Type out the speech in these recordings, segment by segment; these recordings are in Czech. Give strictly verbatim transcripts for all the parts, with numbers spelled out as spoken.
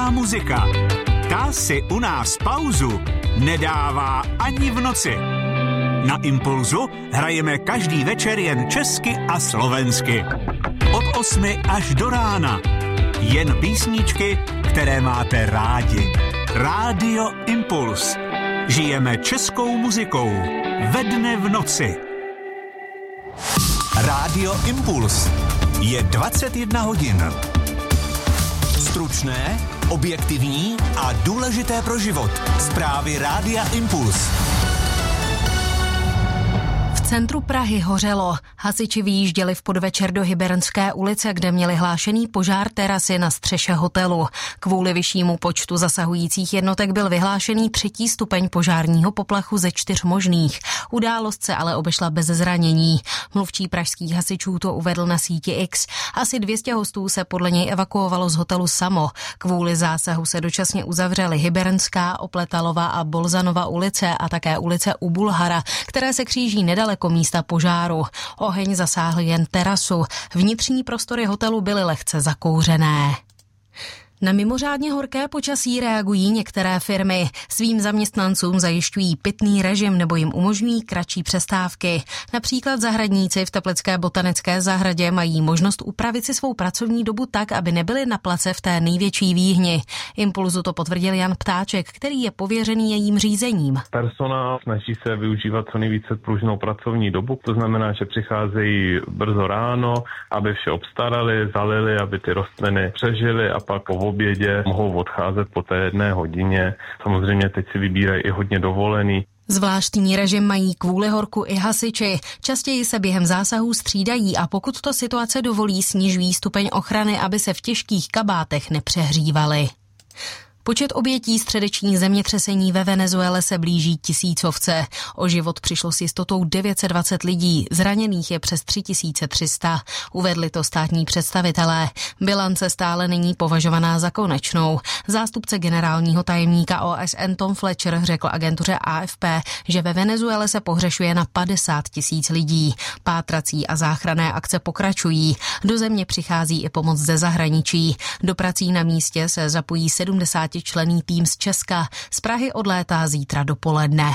Česká muzika. Ta si u nás pauzu nedává ani v noci. Na Impulzu hrajeme každý večer jen česky a slovensky. Od osmi až do rána. Jen písničky, které máte rádi. Rádio Impuls. Žijeme českou muzikou. Ve dne v noci. Rádio Impuls. Je dvacet jedna hodin. Stručné, objektivní a důležité pro život. Zprávy Rádia Impuls. V centru Prahy hořelo. Hasiči vyjížděli v podvečer do Hybernské ulice, kde měli hlášený požár terasy na střeše hotelu. Kvůli vyššímu počtu zasahujících jednotek byl vyhlášený třetí stupeň požárního poplachu ze čtyř možných. Událost se ale obešla bez zranění. Mluvčí pražských hasičů to uvedl na síti X. Asi dvě stě hostů se podle něj evakuovalo z hotelu samo. Kvůli zásahu se dočasně uzavřely Hybernská, Opletalova a Bolzanova ulice a také ulice U Bulhara, které se kříží nedaleko místa požáru. Oheň zasáhl jen terasu. Vnitřní prostory hotelu byly lehce zakouřené. Na mimořádně horké počasí reagují některé firmy. Svým zaměstnancům zajišťují pitný režim nebo jim umožňují kratší přestávky. Například zahradníci v Teplické botanické zahradě mají možnost upravit si svou pracovní dobu tak, aby nebyli na place v té největší výhni. Impulzu to potvrdil Jan Ptáček, který je pověřený jejím řízením. Personál snaží se využívat co nejvíce pružnou pracovní dobu, to znamená, že přicházejí brzo ráno, aby vše obstarali, zalili, aby ty rostliny přežily a pak po obědě mohou odcházet po té jedné hodině. Samozřejmě teď si vybírají i hodně dovolený. Zvláštní režim mají kvůli horku i hasiči. Častěji se během zásahů střídají a pokud to situace dovolí, snižují stupeň ochrany, aby se v těžkých kabátech nepřehřívali. Počet obětí středeční zemětřesení ve Venezuele se blíží tisícovce. O život přišlo s jistotou devět set dvacet lidí, zraněných je přes tři tisíce tři sta. Uvedli to státní představitelé. Bilance stále není považovaná za konečnou. Zástupce generálního tajemníka O S N Tom Fletcher řekl agentuře A F P, že ve Venezuele se pohřešuje na padesát tisíc lidí. Pátrací a záchranné akce pokračují. Do země přichází i pomoc ze zahraničí. Do prací na místě se zapojí sedmdesátičlenný tým z Česka. Z Prahy odlétá zítra dopoledne.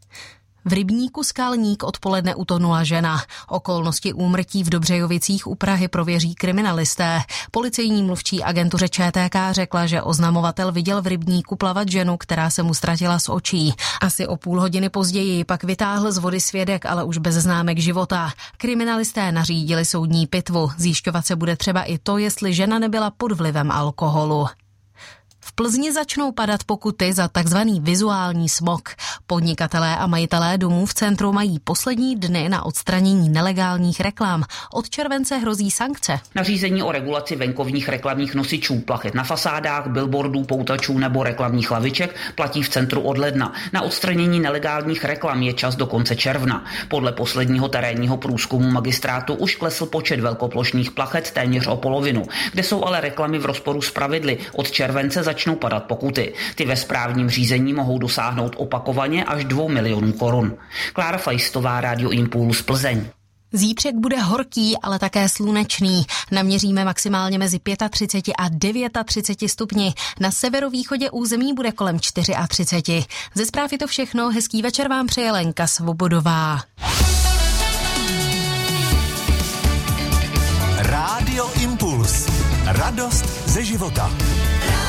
V rybníku Skalník odpoledne utonula žena. Okolnosti úmrtí v Dobřejovicích u Prahy prověří kriminalisté. Policejní mluvčí agentuře Č T K řekla, že oznamovatel viděl v rybníku plavat ženu, která se mu ztratila z očí. Asi o půl hodiny později pak vytáhl z vody svědek, ale už bez známek života. Kriminalisté nařídili soudní pitvu. Zjišťovat se bude třeba i to, jestli žena nebyla pod vlivem alkoholu. V Plzni začnou padat pokuty za takzvaný vizuální smog. Podnikatelé a majitelé domů v centru mají poslední dny na odstranění nelegálních reklam. Od července hrozí sankce. Nařízení o regulaci venkovních reklamních nosičů, plachet na fasádách, billboardů, poutačů nebo reklamních laviček platí v centru od ledna. Na odstranění nelegálních reklam je čas do konce června. Podle posledního terénního průzkumu magistrátu už klesl počet velkoplošných plachet téměř o polovinu. Kde jsou ale reklamy v rozporu s pravidly, od července začnou padat pokuty. Ty ve správním řízení mohou dosáhnout opakovaně až dvou milionů korun. Klára Fajstová, Rádio Impuls, Plzeň. Zítřek bude horký, ale také slunečný. Naměříme maximálně mezi třicet pět a třicet devět stupni. Na severovýchodě území bude kolem třicet čtyři. Ze zpráv je to všechno. Hezký večer vám přeje Lenka Svobodová. Rádio Impuls. Radost ze života.